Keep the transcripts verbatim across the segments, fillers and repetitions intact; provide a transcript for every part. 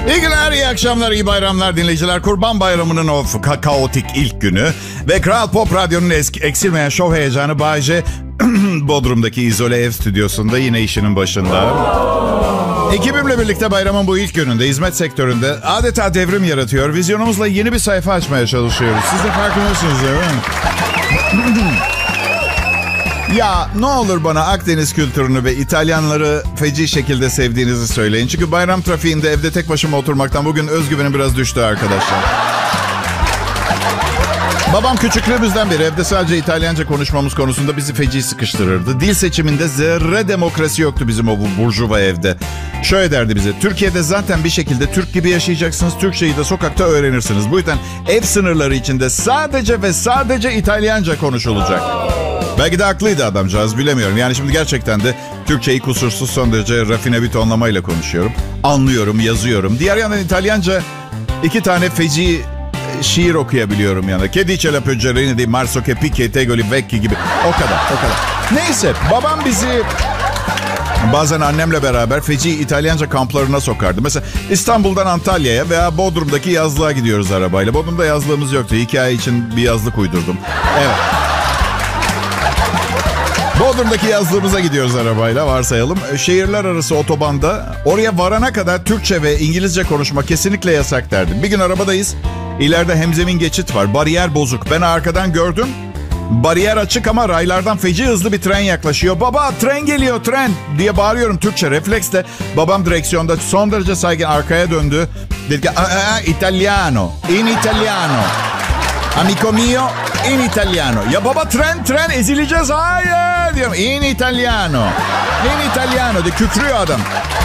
İyi günler, iyi akşamlar, iyi bayramlar dinleyiciler. Kurban Bayramı'nın o ka- kaotik ilk günü ve Kral Pop Radyo'nun eski, eksilmeyen şov heyecanı Bay J Bodrum'daki izole ev stüdyosunda yine işinin başında. Ekibimle birlikte bayramın bu ilk gününde hizmet sektöründe adeta devrim yaratıyor. Vizyonumuzla yeni bir sayfa açmaya çalışıyoruz. Siz de farkındasınız değil mi? Ya ne olur bana Akdeniz kültürünü ve İtalyanları feci şekilde sevdiğinizi söyleyin. Çünkü bayram trafiğinde evde tek başıma oturmaktan bugün özgüvenim biraz düştü arkadaşlar. Babam küçüklüğümüzden beri evde sadece İtalyanca konuşmamız konusunda bizi feci sıkıştırırdı. Dil seçiminde zerre demokrasi yoktu bizim o burjuva evde. Şöyle derdi bize: Türkiye'de zaten bir şekilde Türk gibi yaşayacaksınız. Türkçeyi de sokakta öğrenirsiniz. Bu yüzden ev sınırları içinde sadece ve sadece İtalyanca konuşulacak. Belki de haklıydı adamcağız, bilemiyorum. Yani şimdi gerçekten de Türkçeyi kusursuz, son derece rafine bir tonlamayla konuşuyorum. Anlıyorum, yazıyorum. Diğer yandan İtalyanca iki tane feci şiir okuyabiliyorum yani. Che dice la peggiorina di Marso che picchia tegoli vecchi gibi. O kadar, o kadar. Neyse, babam bizi bazen annemle beraber feci İtalyanca kamplarına sokardı. Mesela İstanbul'dan Antalya'ya veya Bodrum'daki yazlığa gidiyoruz arabayla. Bodrum'da yazlığımız yoktu. Hikaye için bir yazlık uydurdum. Evet. Bodrum'daki yazlığımıza gidiyoruz arabayla, varsayalım. Şehirler arası otobanda oraya varana kadar Türkçe ve İngilizce konuşmak kesinlikle yasak derdim. Bir gün arabadayız. İleride hemzemin geçit var. Bariyer bozuk. Ben arkadan gördüm. Bariyer açık ama raylardan feci hızlı bir tren yaklaşıyor. Baba, tren geliyor, tren diye bağırıyorum Türkçe refleksle. Babam direksiyonda son derece saygın arkaya döndü. Dedi ki İtalyano, in Italiano. Amico mio, in Italiano. Ya baba, tren tren ezileceğiz. Hayır diyorum. In Italiano. In Italiano diye kükrüyor adam.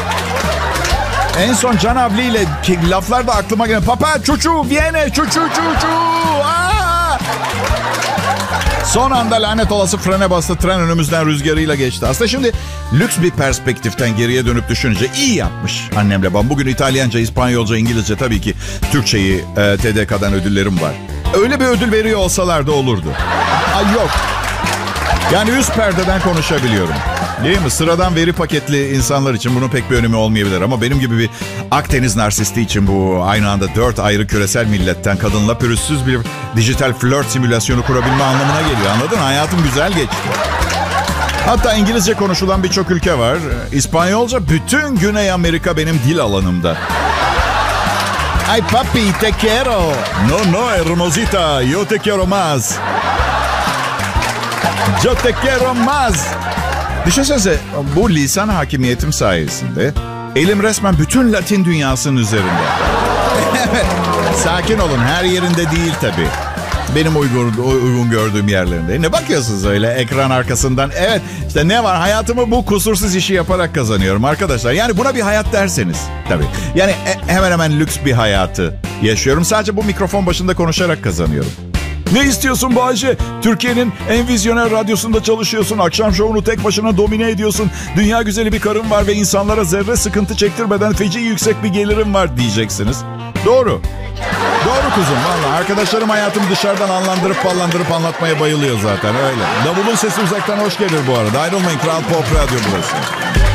En son Can Avli ile laflar da aklıma geliyor. Papa çuçu viene çuçu çuçu. Aa! Son anda lanet olası frene bastı. Tren önümüzden rüzgarıyla geçti. Aslında şimdi lüks bir perspektiften geriye dönüp düşününce iyi yapmış annemle babam. Bugün İtalyanca, İspanyolca, İngilizce, tabii ki Türkçeyi e, T D K'dan ödüllerim var. Öyle bir ödül veriyor olsalar da olurdu. Ay yok. Yani üst perdeden konuşabiliyorum. Değil mi? Sıradan veri paketli insanlar için bunun pek bir önemi olmayabilir. Ama benim gibi bir Akdeniz narsisti için bu aynı anda dört ayrı küresel milletten kadınla pürüzsüz bir dijital flört simülasyonu kurabilme anlamına geliyor. Anladın? Hayatım güzel geçti. Hatta İngilizce konuşulan birçok ülke var. İspanyolca bütün Güney Amerika benim dil alanımda. Ay papi, te quiero. No, no, hermosita, yo te quiero más. Yo te quiero más. Düşünsenize, bu lisan hakimiyetim sayesinde elim resmen bütün Latin dünyasının üzerinde. Evet, sakin olun, her yerinde değil tabii. Benim uygun, uygun gördüğüm yerlerinde. Ne bakıyorsunuz öyle ekran arkasından? Evet, işte ne var? Hayatımı bu kusursuz işi yaparak kazanıyorum arkadaşlar. Yani buna bir hayat derseniz tabii. Yani hemen hemen lüks bir hayatı yaşıyorum. Sadece bu mikrofon başında konuşarak kazanıyorum. Ne istiyorsun Bayce? Türkiye'nin en vizyoner radyosunda çalışıyorsun. Akşam şovunu tek başına domine ediyorsun. Dünya güzeli bir karın var ve insanlara zerre sıkıntı çektirmeden feci yüksek bir gelirim var diyeceksiniz. Doğru. Doğru kuzum valla. Arkadaşlarım hayatımı dışarıdan anlandırıp ballandırıp anlatmaya bayılıyor zaten öyle. Davulun sesi uzaktan hoş gelir bu arada. Ayrılmayın, Kral Pop Radyo burası.